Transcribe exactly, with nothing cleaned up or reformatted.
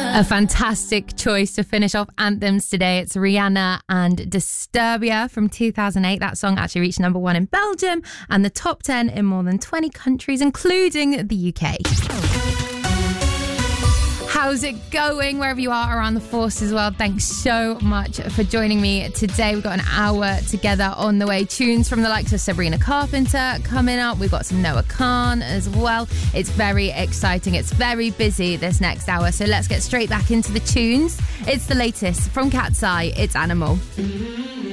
A fantastic choice to finish off anthems today. It's Rihanna and Disturbia from two thousand eight. That song actually reached number one in Belgium and the top ten in more than twenty countries, including the U K. How's it going wherever you are around the force as well? Thanks so much for joining me today. We've got an hour together on the way. Tunes from the likes of Sabrina Carpenter coming up. We've got some Noah Khan as well. It's very exciting. It's very busy this next hour. So let's get straight back into the tunes. It's the latest from Cat's Eye. It's Animal.